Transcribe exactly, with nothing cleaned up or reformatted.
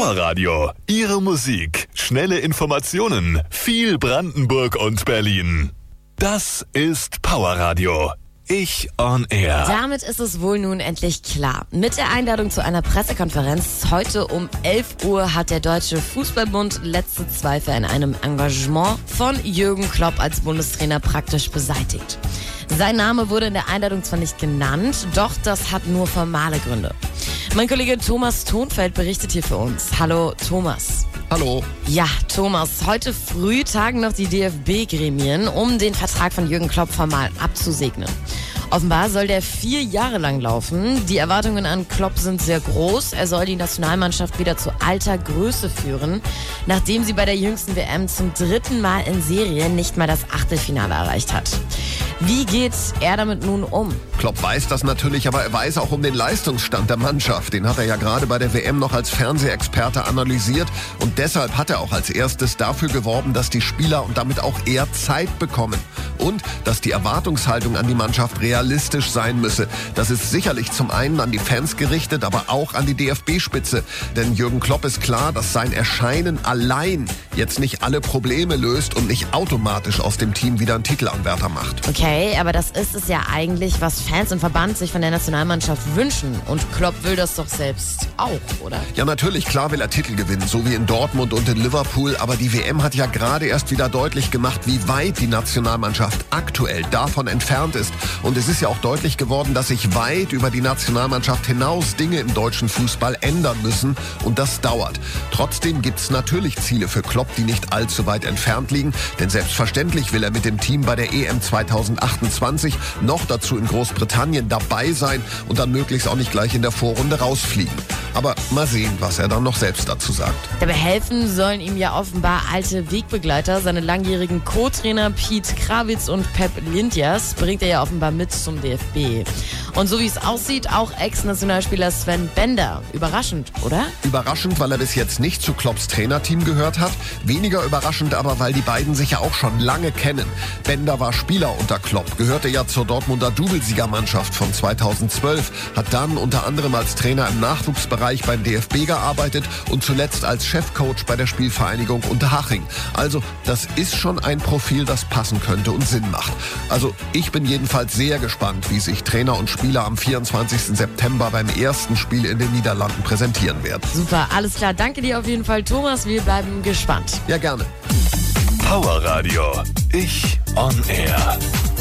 Powerradio. Ihre Musik, schnelle Informationen, viel Brandenburg und Berlin. Das ist Powerradio. Ich on Air. Damit ist es wohl nun endlich klar. Mit der Einladung zu einer Pressekonferenz heute um elf Uhr hat der Deutsche Fußballbund letzte Zweifel an einem Engagement von Jürgen Klopp als Bundestrainer praktisch beseitigt. Sein Name wurde in der Einladung zwar nicht genannt, doch das hat nur formale Gründe. Mein Kollege Thomas Thonfeld berichtet hier für uns. Hallo Thomas. Hallo. Ja, Thomas, heute früh tagen noch die D F B-Gremien, um den Vertrag von Jürgen Klopp formal abzusegnen. Offenbar soll der vier Jahre lang laufen. Die Erwartungen an Klopp sind sehr groß. Er soll die Nationalmannschaft wieder zu alter Größe führen, nachdem sie bei der jüngsten W M zum dritten Mal in Serie nicht mal das Achtelfinale erreicht hat. Wie geht er damit nun um? Klopp weiß das natürlich, aber er weiß auch um den Leistungsstand der Mannschaft. Den hat er ja gerade bei der W M noch als Fernsehexperte analysiert. Und deshalb hat er auch als erstes dafür geworben, dass die Spieler und damit auch er Zeit bekommen. Und dass die Erwartungshaltung an die Mannschaft realistisch sein müsse. Das ist sicherlich zum einen an die Fans gerichtet, aber auch an die D F B-Spitze. Denn Jürgen Klopp ist klar, dass sein Erscheinen allein jetzt nicht alle Probleme löst und nicht automatisch aus dem Team wieder einen Titelanwärter macht. Okay, aber das ist es ja eigentlich, was Fans und Verband sich von der Nationalmannschaft wünschen. Und Klopp will das doch selbst auch, oder? Ja, natürlich, klar will er Titel gewinnen, so wie in Dortmund und in Liverpool. Aber die W M hat ja gerade erst wieder deutlich gemacht, wie weit die Nationalmannschaft aktuell davon entfernt ist. Und es ist ja auch deutlich geworden, dass sich weit über die Nationalmannschaft hinaus Dinge im deutschen Fußball ändern müssen. Und das dauert. Trotzdem gibt es natürlich Ziele für Klopp, die nicht allzu weit entfernt liegen. Denn selbstverständlich will er mit dem Team bei der E M zweitausendachtundzwanzig noch dazu in Großbritannien dabei sein und dann möglichst auch nicht gleich in der Vorrunde rausfliegen. Aber mal sehen, was er dann noch selbst dazu sagt. Dabei helfen sollen ihm ja offenbar alte Wegbegleiter. Seine langjährigen Co-Trainer Piet Krawitz und Pep Lindjas bringt er ja offenbar mit zum D F B. Und so wie es aussieht, auch Ex-Nationalspieler Sven Bender. Überraschend, oder? Überraschend, weil er bis jetzt nicht zu Klopps Trainerteam gehört hat. Weniger überraschend aber, weil die beiden sich ja auch schon lange kennen. Bender war Spieler unter Klopp, gehörte ja zur Dortmunder Doublesiegermannschaft von zweitausendzwölf, hat dann unter anderem als Trainer im Nachwuchsbereich beim D F B gearbeitet und zuletzt als Chefcoach bei der Spielvereinigung Unterhaching. Also das ist schon ein Profil, das passen könnte und Sinn macht. Also ich bin jedenfalls sehr gespannt, wie sich Trainer und Spieler am vierundzwanzigsten September beim ersten Spiel in den Niederlanden präsentieren werden. Super, alles klar. Danke dir auf jeden Fall, Thomas. Wir bleiben gespannt. Ja, gerne. Powerradio. Ich on Air.